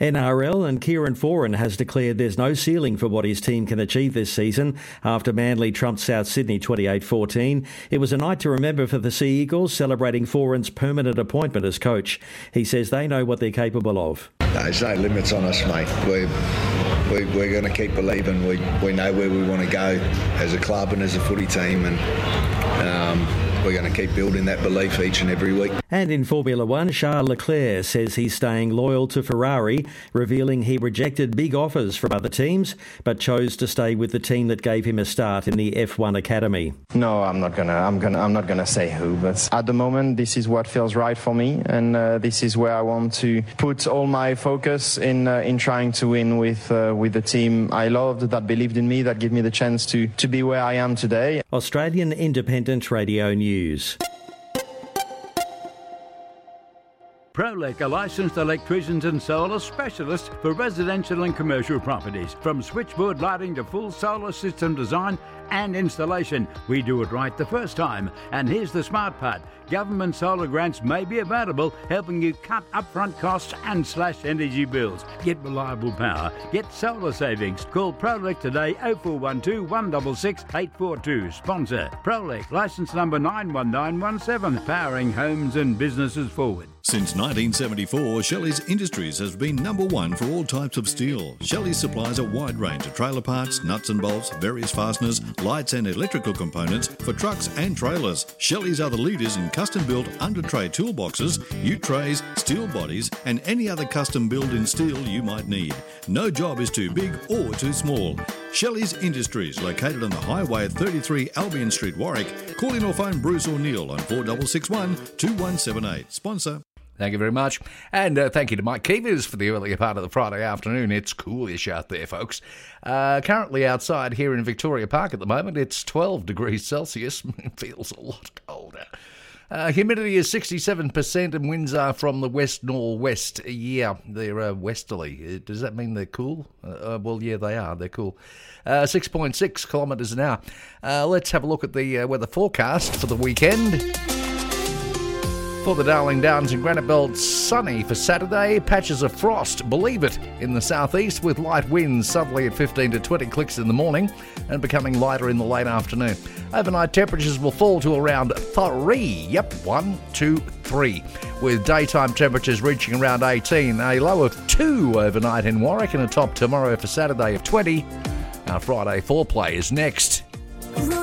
NRL and Kieran Foran has declared there's no ceiling for what his team can achieve this season after Manly trumped South Sydney 28-14. It was a night to remember for the Sea Eagles, celebrating Foran's permanent appointment as coach. He says they know what they're capable of. There's no limits on us, mate. We're going to keep believing. We know where we want to go as a club and as a footy team, and we're going to keep building that belief each and every week. And in Formula One, Charles Leclerc says he's staying loyal to Ferrari, revealing he rejected big offers from other teams, but chose to stay with the team that gave him a start in the F1 Academy. No, I'm not gonna say who, but at the moment, this is what feels right for me, and this is where I want to put all my focus in trying to win with the team I loved, that believed in me, that gave me the chance to be where I am today. Australian Independent Radio News. Prolec are licensed electricians and solar specialists for residential and commercial properties. From switchboard lighting to full solar system design and installation, we do it right the first time. And here's the smart part. Government solar grants may be available, helping you cut upfront costs and slash energy bills. Get reliable power. Get solar savings. Call Prolec today, 0412 166 842. Sponsor Prolec, licence number 91917, powering homes and businesses forward. Since 1974, Shelley's Industries has been number one for all types of steel. Shelley supplies a wide range of trailer parts, nuts and bolts, various fasteners, lights and electrical components for trucks and trailers. Shelley's are the leaders in custom-built under-tray toolboxes, U-trays, steel bodies and any other custom build in steel you might need. No job is too big or too small. Shelley's Industries, located on the highway at 33 Albion Street, Warwick. Call in or phone Bruce O'Neill on 4661 2178. Sponsor. Thank you very much. And thank you to Mike Keevers for the earlier part of the Friday afternoon. It's coolish out there, folks. Currently outside here in Victoria Park at the moment, it's 12 degrees Celsius. It feels a lot colder. Humidity is 67% and winds are from the west-northwest. Yeah, they're westerly. Does that mean they're cool? Well, yeah, they are. They're cool. 6.6 kilometres an hour. Let's have a look at the weather forecast for the weekend. For the Darling Downs and Granite Belt, sunny for Saturday. Patches of frost, believe it, in the southeast with light winds southerly at 15 to 20 clicks in the morning and becoming lighter in the late afternoon. Overnight temperatures will fall to around 3. Yep, 1, 2, 3. With daytime temperatures reaching around 18. A low of 2 overnight in Warwick and a top tomorrow for Saturday of 20. Our Friday foreplay is next.